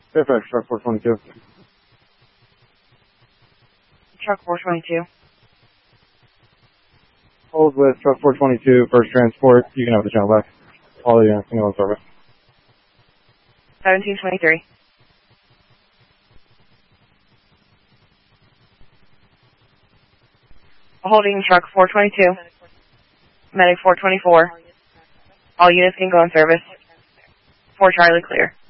Fairfax, truck 422. Truck 422. Hold with truck 422, first transport. You can have the channel back. All the units can go in service. 1723. Holding truck 422. Medic 424. All units can go in service. 4 Charlie clear.